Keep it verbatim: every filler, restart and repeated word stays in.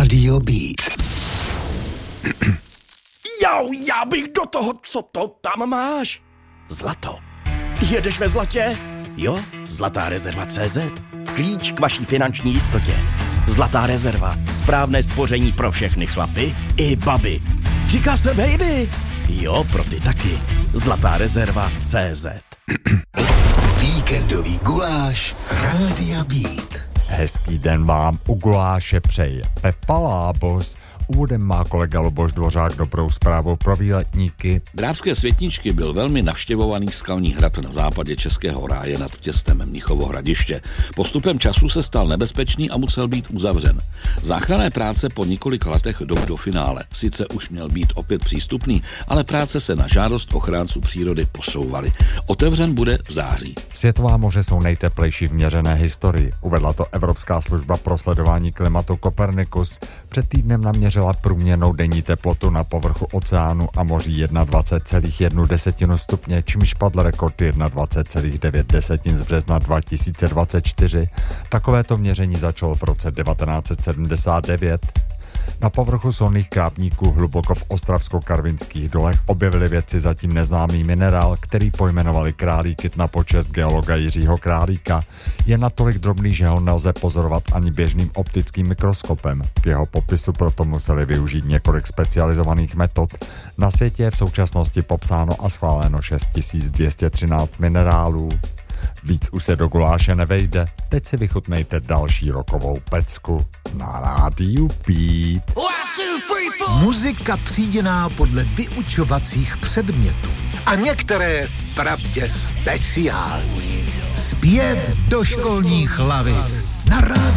Rádio Beat. Jau, já bych do toho, co to tam máš? Zlato. Jedeš ve zlatě? Jo, Zlatá rezerva tečka cé zet. Klíč k vaší finanční jistotě. Zlatá rezerva. Správné spoření pro všechny chlapy i baby. Říká se baby. Jo, pro ty taky. Zlatá rezerva tečka cé zet. Víkendový guláš Rádia Beat. Hezký den vám u guláše přeje Pepa Lábos. Úvodem má kolega Luboš Dvořák dobrou zprávu pro výletníky. Drábské Světničky byl velmi navštěvovaný skalní hrad na západě Českého ráje nad těstem Mnichovo Hradiště. Postupem času se stal nebezpečný a musel být uzavřen. Záchranné práce po několika letech jdou do finále. Sice už měl být opět přístupný, ale práce se na žádost ochránců přírody posouvaly. Otevřen bude v září. Světová moře jsou nejteplejší v měřené historii. Uvedla to Evropská služba pro sledování klimatu Copernicus. Před týdnem naměřila průměrnou denní teplotu na povrchu oceánu a moří dvacet jedna celá jedna stupně, čímž padl rekord dvacet jedna celá devět z března dva tisíce dvacet čtyři. Takovéto měření začalo v roce devatenáct set sedmdesát devět. Na povrchu solných krápníků hluboko v ostravsko-karvinských dolech objevili vědci zatím neznámý minerál, který pojmenovali králíkyt na počest geologa Jiřího Králíka. Je natolik drobný, že ho nelze pozorovat ani běžným optickým mikroskopem. K jeho popisu proto museli využít několik specializovaných metod. Na světě je v současnosti popsáno a schváleno šest tisíc dvě stě třináct minerálů. Víc už se do guláše nevejde, teď si vychutnejte další rokovou pecku na Rádiu Beat. Muzika tříděná podle vyučovacích předmětů. A některé pravdě speciální. Zpět do školních lavic na Rádiu